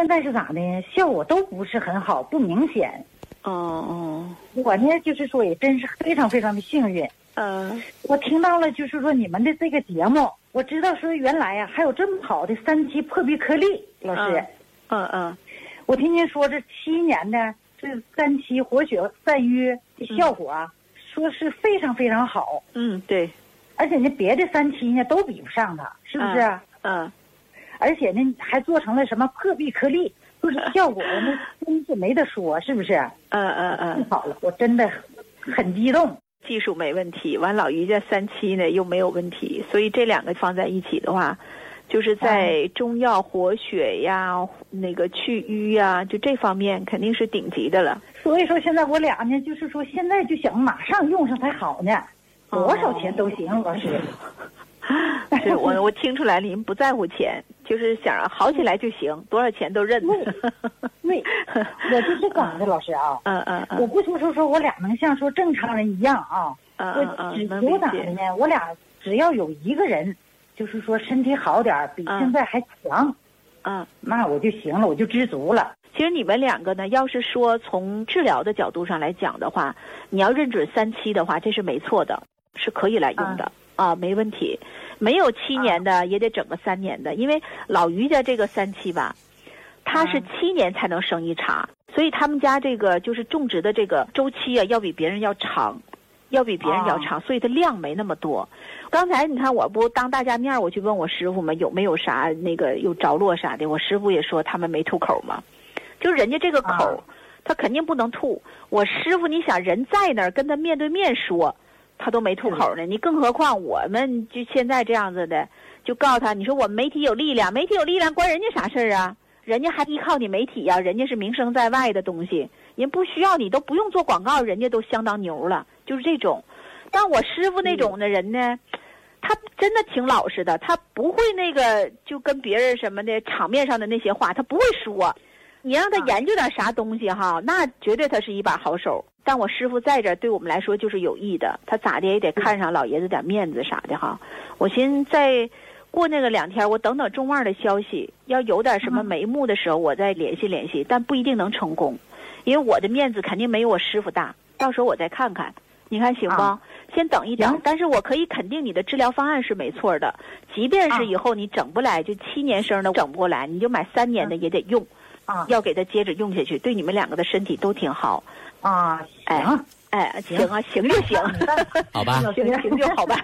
现在是咋的？效果都不是很好，不明显。我呢，就是说也真是非常非常的幸运。我听到了，就是说你们的这个节目，我知道说原来呀、还有这么好的3期破壁颗粒，老师。我听您说这7年的这3期活血散瘀的效果啊，说是非常非常好。 对。 而且呢，别的3期呢都比不上它，是不是？而且呢，还做成了什么破壁颗粒，就是效果呢真是没得说，是不是？太好了，我真的很激动。 技术没问题，完老于家3期呢又没有问题，所以这2个放在一起的话，就是在中药活血呀、那个去瘀呀，就这方面肯定是顶级的了。 所以说现在我俩呢，就是说现在就想马上用上才好呢，多少钱都行，老师。 是我听出来了，您不在乎钱，就是想好起来就行，多少钱都认。 对，我就是讲的老师啊。我不说我俩能像说正常人一样啊。我只求咋的呢？我俩只要有一个人，就是说身体好点，比现在还强。那我就行了，我就知足了。 其实你们2个呢，要是说从治疗的角度上来讲的话，你要认准3期的话，这是没错的，是可以来用的。没问题，没有7年的也得整个3年的，因为老于家这个3期吧，他是7年才能生一茬，所以他们家这个就是种植的这个周期啊，要比别人要长，所以它量没那么多。刚才你看我不当大家面我去问我师傅们有没有啥那个有着落啥的，我师傅也说他们没吐口嘛，就人家这个口，他肯定不能吐。我师傅你想人在那儿跟他面对面说。他都没吐口呢，你更何况我们就现在这样子的，就告诉他，你说我们媒体有力量关人家啥事儿啊？人家还依靠你媒体呀，人家是名声在外的东西，人不需要你，都不用做广告，人家都相当牛了，就是这种。但我师傅那种的人呢，他真的挺老实的，他不会那个就跟别人什么的场面上的那些话，他不会说。你让他研究点啥东西哈，那绝对他是一把好手。但我师傅在这儿对我们来说就是有益的，他咋的也得看上老爷子点面子啥的哈。我寻思再过那个2天，我等等中旺的消息，要有点什么眉目的时候，我再联系联系，但不一定能成功，因为我的面子肯定没有我师傅大。到时候我再看看，你看行不？先等一等，但是我可以肯定你的治疗方案是没错的，即便是以后你整不来，就7年生的整不过来，你就买3年的也得用。要给他接着用下去，对你们2个的身体都挺好。行。行啊，行就行， 好吧， 行就好吧。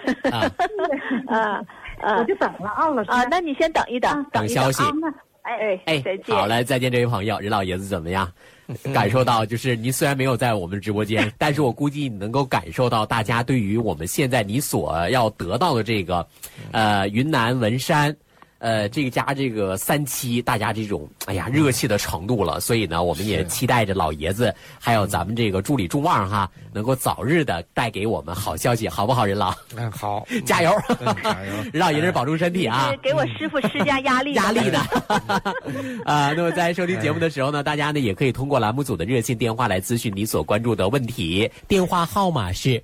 我就等了老师。 那你先等一等， 等消息。 再见。 好嘞，再见，这位朋友，任老爷子怎么样？感受到就是您虽然没有在我们直播间，但是我估计你能够感受到大家对于我们现在你所要得到的这个，云南文山。这个家这个3期，大家这种热气的程度了，所以呢，我们也期待着老爷子还有咱们这个助理众旺哈，能够早日的带给我们好消息，好不好，任老？ 好， 加油， 加油， 任老爷子保重身体啊！ 给我师傅施加压力的。那么在收听节目的时候呢，大家呢也可以通过栏目组的热线电话来咨询你所关注的问题，电话号码是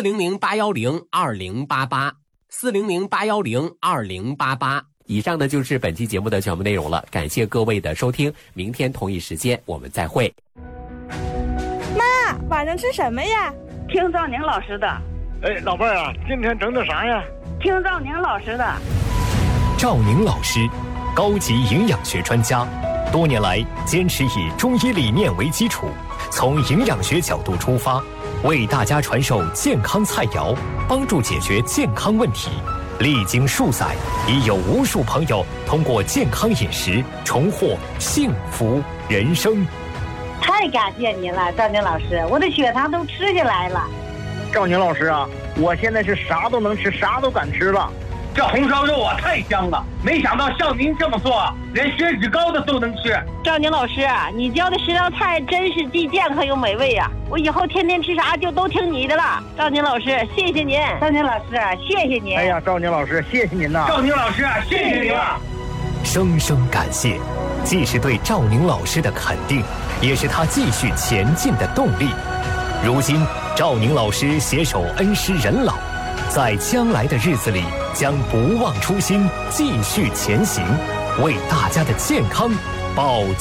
400-810-2088，400-810-2088。以上呢就是本期节目的全部内容了，感谢各位的收听，明天同一时间我们再会。 妈，晚上吃什么呀？ 听赵宁老师的。 老伴儿啊，今天整的啥呀？ 听赵宁老师的。 赵宁老师，高级营养学专家，多年来坚持以中医理念为基础，从营养学角度出发，为大家传授健康菜肴，帮助解决健康问题。历经数载，已有无数朋友通过健康饮食重获幸福人生。 太感谢您了，赵宁老师，我的血糖都吃下来了。 赵宁老师啊，我现在是啥都能吃，啥都敢吃了。 这红烧肉啊太香了，没想到像您这么做，连血脂高的都能吃。 赵宁老师，你教的10道菜真是既健康又美味呀！我以后天天吃啥就都听你的了。赵宁老师，谢谢您。赵宁老师，谢谢您。 哎呀，赵宁老师，谢谢您呐。 赵宁老师，谢谢您了。 生生感谢，既是对赵宁老师的肯定，也是他继续前进的动力。如今，赵宁老师携手恩师任老，在将来的日子里将不忘初心，继续前行，为大家的健康保